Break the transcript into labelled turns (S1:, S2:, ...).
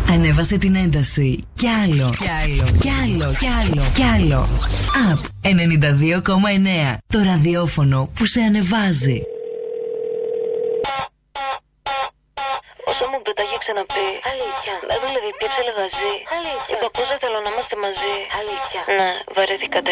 S1: Ανέβασε την ένταση. Κι άλλο. Κι άλλο. Κι άλλο. Κι άλλο. Κι άλλο. Up 92,9. Το ραδιόφωνο που σε ανεβάζει.
S2: Όσο μου το είχε ξαναπεί. Αλήθεια. Με δούλευε, πιέψε λεγαζί. Αλήθεια. Είπα πως δεν θέλω να είμαστε μαζί. Αλήθεια. Ναι, βαρέθηκα.